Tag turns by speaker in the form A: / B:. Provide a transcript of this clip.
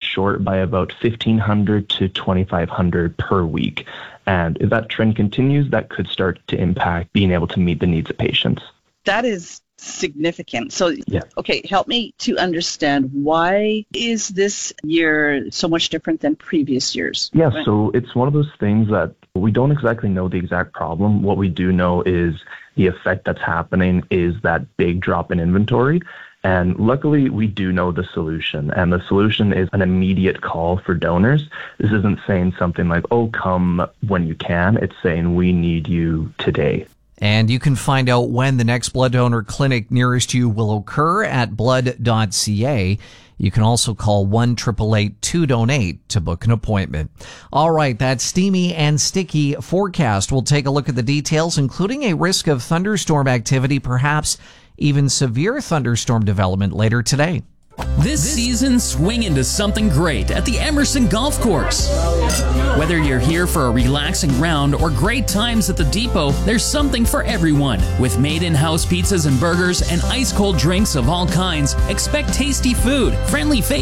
A: short by about 1,500 to 2,500 per week. And if that trend continues, that could start to impact being able to meet the needs of patients.
B: That is significant. So,
A: yeah.
B: Okay, help me to understand, why is this year so much different than previous years?
A: Yeah, right. So it's one of those things that we don't exactly know the exact problem. What we do know is the effect that's happening is that big drop in inventory. And luckily, we do know the solution. And the solution is an immediate call for donors. This isn't saying something like, oh, come when you can. It's saying we need you today.
C: And you can find out when the next blood donor clinic nearest you will occur at blood.ca. You can also call 1-888-2DONATE to book an appointment. All right, that steamy and sticky forecast. We'll take a look at the details, including a risk of thunderstorm activity, perhaps even severe thunderstorm development later today.
D: This season, swing into something great at the Emerson Golf Course. Whether you're here for a relaxing round or great times at the depot, there's something for everyone. With made-in-house pizzas and burgers and ice-cold drinks of all kinds, expect tasty food, friendly faces,